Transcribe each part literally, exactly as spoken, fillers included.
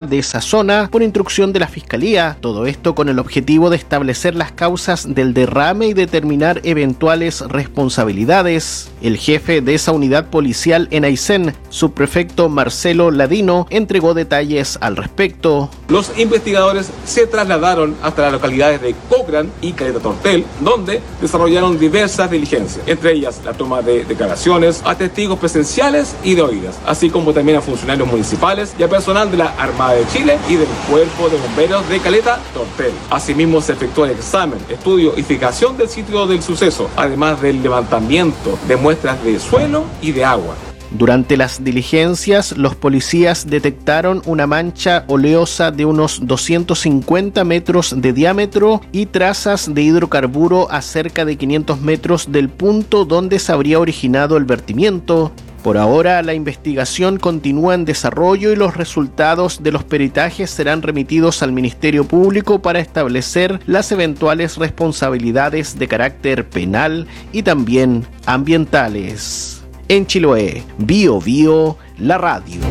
de esa zona por instrucción de la Fiscalía. Todo esto con el objetivo de establecer las causas del derrame y determinar eventuales responsabilidades. El jefe de esa unidad policial en Aysén, subprefecto Marcelo Ladino, entregó detalles al respecto. Los investigadores se trasladaron hasta las localidades de Cochrane y Caleta Tortel, donde desarrollaron diversas diligencias, entre ellas la toma de declaraciones a testigos presenciales y de oídas, así como también a funcionarios municipales y a personal de la Armada de Chile y del Cuerpo de Bomberos de Caleta Tortel. Asimismo, se efectuó el examen, estudio y fijación del sitio del suceso, además del levantamiento de muestras de suelo y de agua. Durante las diligencias, los policías detectaron una mancha oleosa de unos doscientos cincuenta metros de diámetro y trazas de hidrocarburo a cerca de quinientos metros del punto donde se habría originado el vertimiento. Por ahora, la investigación continúa en desarrollo y los resultados de los peritajes serán remitidos al Ministerio Público para establecer las eventuales responsabilidades de carácter penal y también ambientales. En Chiloé, Bio Bio, la radio.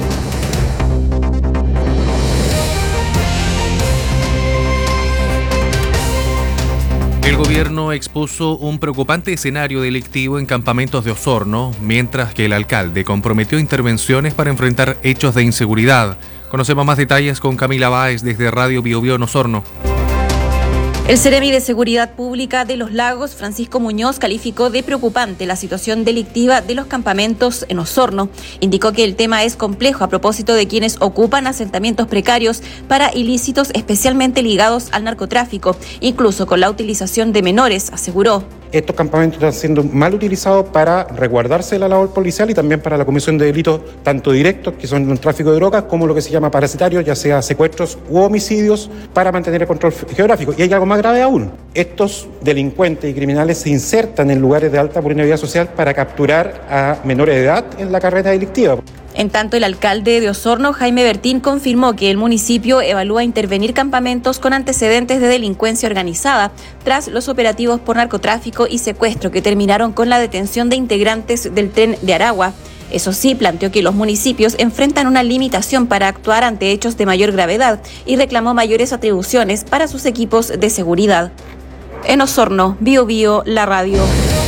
El gobierno expuso un preocupante escenario delictivo en campamentos de Osorno, mientras que el alcalde comprometió intervenciones para enfrentar hechos de inseguridad. Conocemos más detalles con Camila Báez desde Radio Bio Bio en Osorno. El Seremi de Seguridad Pública de Los Lagos, Francisco Muñoz, calificó de preocupante la situación delictiva de los campamentos en Osorno. Indicó que el tema es complejo a propósito de quienes ocupan asentamientos precarios para ilícitos especialmente ligados al narcotráfico, incluso con la utilización de menores, aseguró. Estos campamentos están siendo mal utilizados para resguardarse de la labor policial y también para la comisión de delitos tanto directos, que son el tráfico de drogas, como lo que se llama parasitarios, ya sea secuestros u homicidios, para mantener el control geográfico. Y hay algo más grave aún. Estos delincuentes y criminales se insertan en lugares de alta vulnerabilidad social para capturar a menores de edad en la carrera delictiva. En tanto, el alcalde de Osorno, Jaime Bertín, confirmó que el municipio evalúa intervenir campamentos con antecedentes de delincuencia organizada tras los operativos por narcotráfico y secuestro que terminaron con la detención de integrantes del Tren de Aragua. Eso sí, planteó que los municipios enfrentan una limitación para actuar ante hechos de mayor gravedad y reclamó mayores atribuciones para sus equipos de seguridad. En Osorno, Bio Bio, la radio.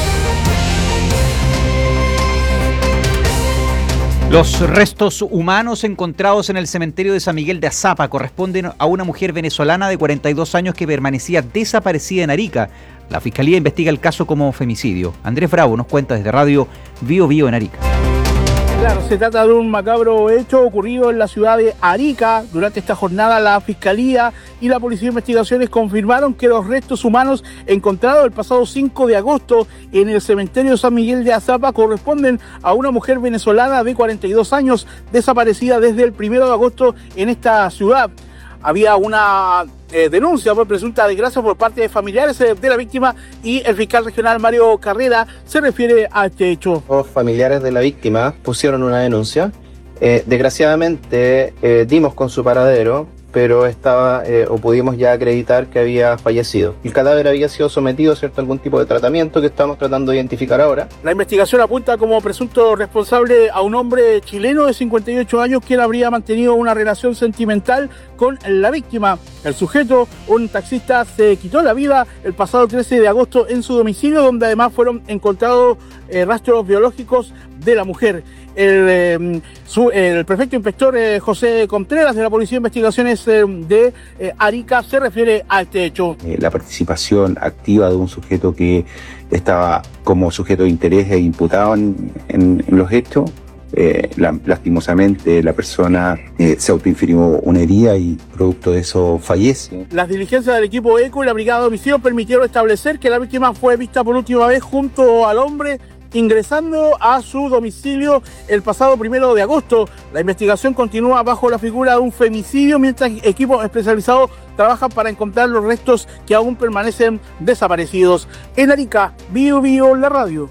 Los restos humanos encontrados en el cementerio de San Miguel de Azapa corresponden a una mujer venezolana de cuarenta y dos años que permanecía desaparecida en Arica. La Fiscalía investiga el caso como femicidio. Andrés Bravo nos cuenta desde Radio Bio Bio en Arica. Claro, se trata de un macabro hecho ocurrido en la ciudad de Arica. Durante esta jornada, la Fiscalía y la Policía de Investigaciones confirmaron que los restos humanos encontrados el pasado cinco de agosto en el cementerio San Miguel de Azapa corresponden a una mujer venezolana de cuarenta y dos años desaparecida desde el primero de agosto en esta ciudad. Había una eh, denuncia por presunta desgracia por parte de familiares eh, de la víctima y el fiscal regional Mario Carrera se refiere a este hecho. Los familiares de la víctima pusieron una denuncia. Eh, desgraciadamente eh, dimos con su paradero, pero estaba eh, o pudimos ya acreditar que había fallecido. El cadáver había sido sometido, ¿cierto?, a algún tipo de tratamiento que estamos tratando de identificar ahora. La investigación apunta como presunto responsable a un hombre chileno de cincuenta y ocho años quien habría mantenido una relación sentimental con la víctima. El sujeto, un taxista, se quitó la vida el pasado trece de agosto en su domicilio, donde además fueron encontrados eh, rastros biológicos de la mujer. El, eh, su, el prefecto inspector eh, José Contreras de la Policía de Investigaciones eh, de eh, Arica se refiere a este hecho. Eh, la participación activa de un sujeto que estaba como sujeto de interés e imputado en, en, en los hechos. Eh, la, lastimosamente la persona eh, se autoinfirió una herida y producto de eso fallece. Las diligencias del equipo ECO y la Brigada de Homicidios permitieron establecer que la víctima fue vista por última vez junto al hombre ingresando a su domicilio el pasado primero de agosto. La investigación continúa bajo la figura de un femicidio, mientras equipos especializados trabajan para encontrar los restos que aún permanecen desaparecidos. En Arica, Bio Bio, la radio.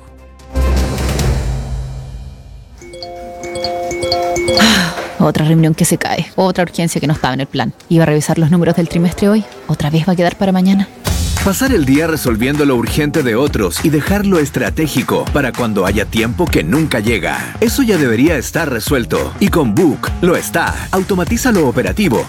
Otra reunión que se cae, otra urgencia que no estaba en el plan. Iba a revisar los números del trimestre hoy, otra vez va a quedar para mañana. Pasar el día resolviendo lo urgente de otros y dejar lo estratégico para cuando haya tiempo que nunca llega. Eso ya debería estar resuelto. Y con Book lo está. Automatiza lo operativo